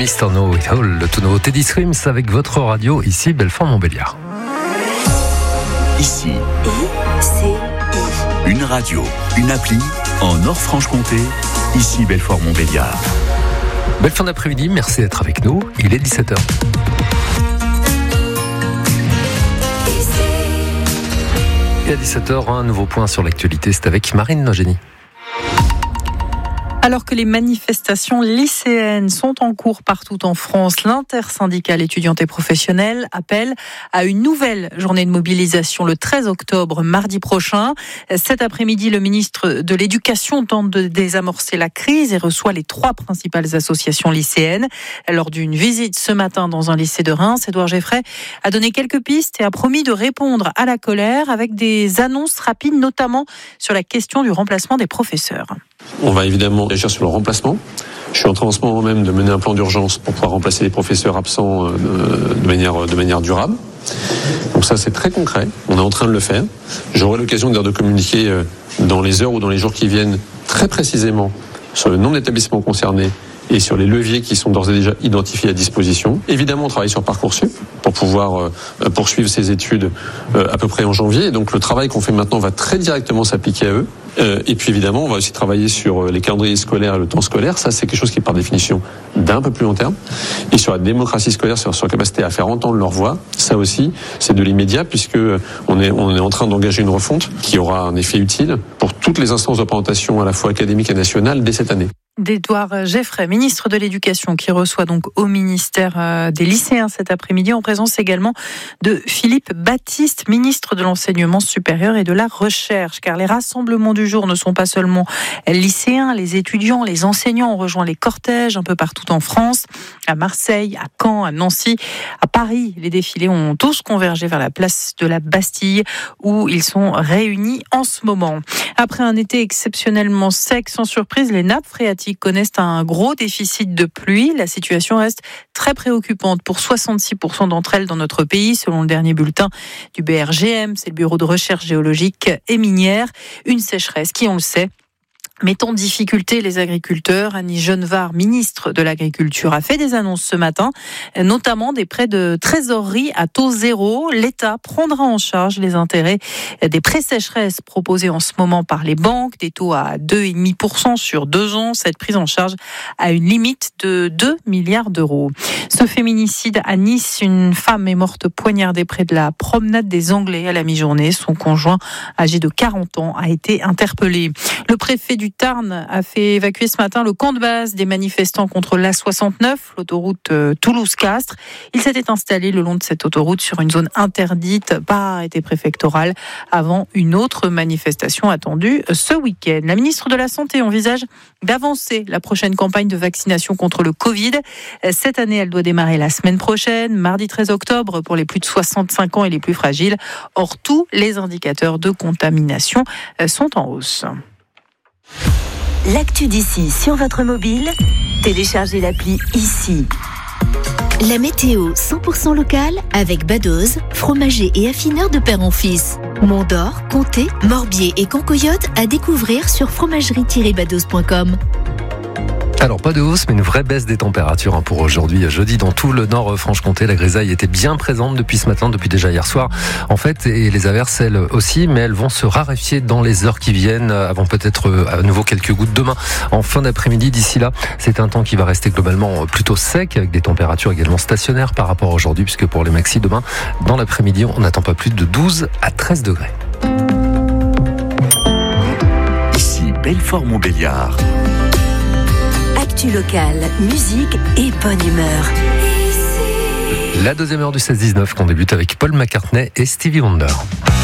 Mr. Know It All, le tout nouveau Teddy Swims avec votre radio, ici Belfort-Montbéliard. Ici, une radio, une appli en Nord-Franche-Comté, ici Belfort-Montbéliard. Belle fin d'après-midi, merci d'être avec nous, il est 17h. Et à 17h, un nouveau point sur l'actualité, c'est avec Marine Nogénie. Alors que les manifestations lycéennes sont en cours partout en France, l'intersyndicale étudiante et professionnelle appelle à une nouvelle journée de mobilisation le 13 octobre, mardi prochain. Cet après-midi, le ministre de l'Éducation tente de désamorcer la crise et reçoit les 3 principales associations lycéennes. Lors d'une visite ce matin dans un lycée de Reims, Édouard Geffray a donné quelques pistes et a promis de répondre à la colère avec des annonces rapides, notamment sur la question du remplacement des professeurs. On va évidemment réagir sur le remplacement. Je suis en train en ce moment même de mener un plan d'urgence pour pouvoir remplacer les professeurs absents de manière durable. Donc ça, c'est très concret. On est en train de le faire. J'aurai l'occasion de communiquer dans les heures ou dans les jours qui viennent très précisément sur le nombre d'établissements concernés et sur les leviers qui sont d'ores et déjà identifiés à disposition. Évidemment, on travaille sur Parcoursup pour pouvoir poursuivre ces études à peu près en janvier. Et donc le travail qu'on fait maintenant va très directement s'appliquer à eux. Et puis évidemment, on va aussi travailler sur les calendriers scolaires et le temps scolaire. Ça, c'est quelque chose qui est par définition d'un peu plus long terme. Et sur la démocratie scolaire, sur la capacité à faire entendre leur voix, ça aussi, c'est de l'immédiat puisque on est en train d'engager une refonte qui aura un effet utile pour toutes les instances de représentation à la fois académique et nationale dès cette année. D'Édouard Geffray, ministre de l'Éducation, qui reçoit donc au ministère des lycéens cet après-midi, en présence également de Philippe Baptiste, ministre de l'Enseignement supérieur et de la Recherche. Car les rassemblements du jour ne sont pas seulement lycéens, les étudiants, les enseignants ont rejoint les cortèges un peu partout en France, à Marseille, à Caen, à Nancy, à Paris. Les défilés ont tous convergé vers la place de la Bastille, où ils sont réunis en ce moment. Après un été exceptionnellement sec, sans surprise, les nappes phréatiques connaissent un gros déficit de pluie. La situation reste très préoccupante pour 66% d'entre elles dans notre pays, selon le dernier bulletin du BRGM, c'est le Bureau de recherche géologique et minière. Une sécheresse qui, on le sait, met en difficulté les agriculteurs. Annie Genevard, ministre de l'Agriculture, a fait des annonces ce matin, notamment des prêts de trésorerie à taux zéro. L'État prendra en charge les intérêts des prêts sécheresse proposés en ce moment par les banques, des taux à 2,5% sur 2 ans. Cette prise en charge a une limite de 2 milliards d'euros. Ce féminicide à Nice, une femme est morte poignardée près de la promenade des Anglais à la mi-journée. Son conjoint, âgé de 40 ans, a été interpellé. Le préfet du Tarn a fait évacuer ce matin le camp de base des manifestants contre l'A69, l'autoroute Toulouse-Castres. Il s'était installé le long de cette autoroute sur une zone interdite par arrêté préfectoral avant une autre manifestation attendue ce week-end. La ministre de la Santé envisage d'avancer la prochaine campagne de vaccination contre le Covid. Cette année, elle doit démarrer la semaine prochaine, mardi 13 octobre, pour les plus de 65 ans et les plus fragiles. Or, tous les indicateurs de contamination sont en hausse. L'actu d'ici sur votre mobile, téléchargez l'appli ici. La météo 100% locale avec Badoz, fromager et affineur de père en fils. Mont-d'Or, Comté, Morbier et Cancoyote à découvrir sur fromagerie-badoz.com. Alors pas de hausse, mais une vraie baisse des températures pour aujourd'hui. Jeudi, dans tout le Nord-Franche-Comté, la grisaille était bien présente depuis ce matin, depuis déjà hier soir. En fait, et les averses, elles aussi, mais elles vont se raréfier dans les heures qui viennent, avant peut-être à nouveau quelques gouttes demain, en fin d'après-midi. D'ici là, c'est un temps qui va rester globalement plutôt sec, avec des températures également stationnaires par rapport à aujourd'hui, puisque pour les maxis demain, dans l'après-midi, on n'attend pas plus de 12 à 13 degrés. Ici Belfort-Montbéliard. Actu locale, musique et bonne humeur. La deuxième heure du 16-19 qu'on débute avec Paul McCartney et Stevie Wonder.